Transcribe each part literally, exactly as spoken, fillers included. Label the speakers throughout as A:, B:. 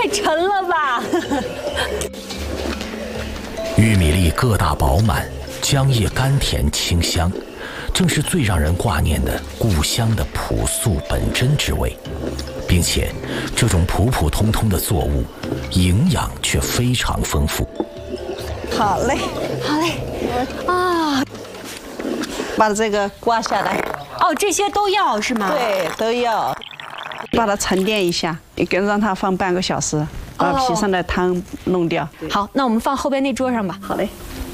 A: 太沉了吧！
B: 玉米粒个大饱满，浆液甘甜清香，正是最让人挂念的故乡的朴素本真之味。并且，这种普普通通的作物，营养却非常丰富。
C: 好嘞，
A: 好嘞，啊，
C: 把这个刮下来。
A: 哦，这些都要是吗？
C: 对，都要。把它沉淀一下，你跟让它放半个小时，把皮上的汤弄掉。
A: 好，那我们放后边那桌上吧。
C: 好嘞。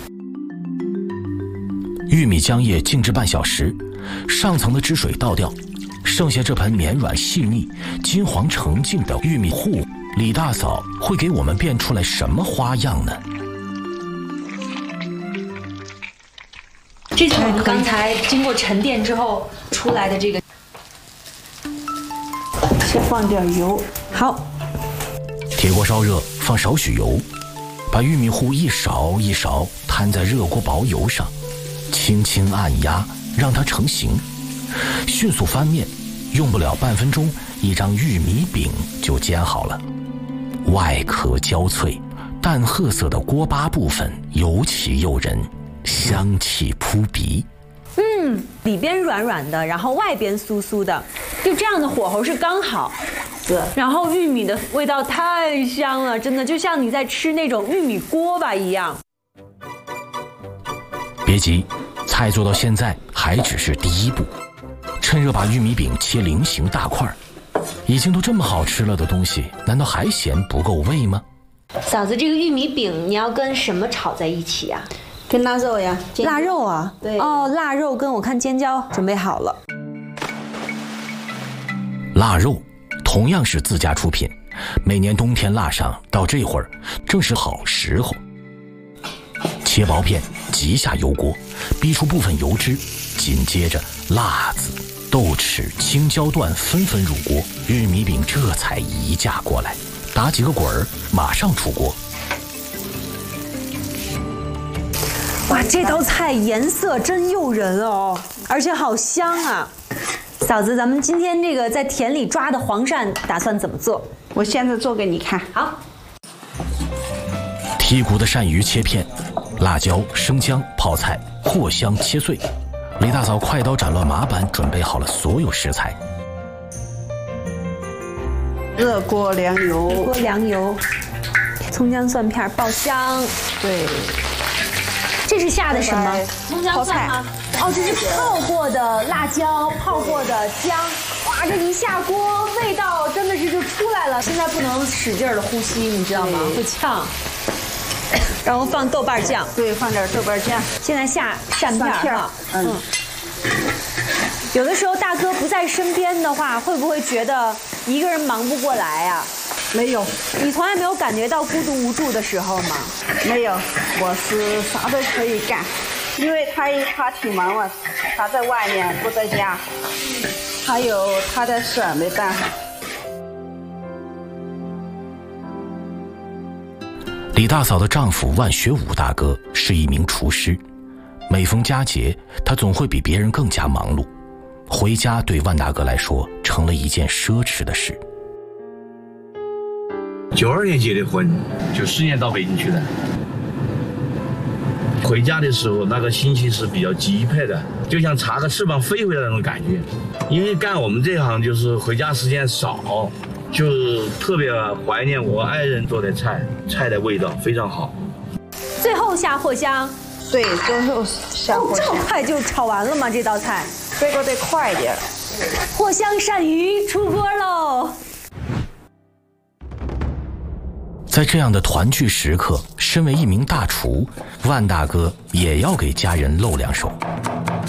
B: 玉米浆液静置半小时，上层的汁水倒掉，剩下这盆绵软细腻、金黄澄净的玉米糊，李大嫂会给我们变出来什么花样呢？
A: 这就是我们刚才经过沉淀之后出来的这个。
C: 先放点油，
A: 好。
B: 铁锅烧热，放少许油，把玉米糊一勺一勺摊在热锅薄油上，轻轻按压，让它成型。迅速翻面，用不了半分钟，一张玉米饼就煎好了。外壳焦脆，淡褐色的锅巴部分尤其诱人，香气扑鼻。
A: 嗯，里边软软的，然后外边酥酥的，就这样的火候是刚好。
C: 是。
A: 然后玉米的味道太香了，真的就像你在吃那种玉米锅巴一样。
B: 别急，菜做到现在还只是第一步，趁热把玉米饼切菱形大块。已经都这么好吃了的东西，难道还嫌不够味吗？
A: 嫂子，这个玉米饼你要跟什么炒在一起呀？
C: 跟腊肉呀，
A: 腊肉啊，
C: 对，
A: 哦，腊肉跟我看尖椒准备好了。
B: 腊肉同样是自家出品，每年冬天腊上到这会儿正是好时候。切薄片，急下油锅，逼出部分油脂，紧接着辣子、豆豉、青椒段纷纷入锅，玉米饼这才移架过来，打几个滚儿，马上出锅。
A: 哇，这道菜颜色真诱人哦，而且好香啊！嫂子，咱们今天这个在田里抓的黄鳝打算怎么做？
C: 我现在做给你看。
A: 好。
B: 剔骨的鳝鱼切片，辣椒、生姜、泡菜、藿香切碎。李大嫂快刀斩乱麻般准备好了所有食材。
C: 热锅凉油，
A: 热锅凉油，葱姜蒜片爆香。
C: 对。
A: 这是下的什么？
C: 葱姜蒜吗？
A: 哦，这是泡过的辣椒，泡过的姜。哇，这一下锅，味道真的是就出来了。现在不能使劲的呼吸，你知道吗？会呛。然后放豆瓣酱，
C: 对，放点豆瓣酱。
A: 现在下鳝片了，嗯。有的时候大哥不在身边的话，会不会觉得一个人忙不过来啊？
C: 没有，
A: 你从来没有感觉到孤独无助的时候吗？
C: 没有，我是啥都可以干，因为他他挺忙嘛，他在外面不在家，还有他的事儿没办法。
B: 李大嫂的丈夫万学武大哥是一名厨师，每逢佳节，他总会比别人更加忙碌，回家对万大哥来说成了一件奢侈的事。
D: 九二年结的婚，九四年到北京去的。回家的时候，那个心情是比较激派的，就像插个翅膀飞回来那种感觉。因为干我们这行就是回家时间少，就特别怀念我爱人做的菜，菜的味道非常好。
A: 最后下藿香。
C: 对，最后下藿香。
A: 这么快就炒完了吗？这道菜？
C: 这个得快一点。
A: 藿香鳝鱼出锅喽！
B: 在这样的团聚时刻，身为一名大厨，万大哥也要给家人露两手。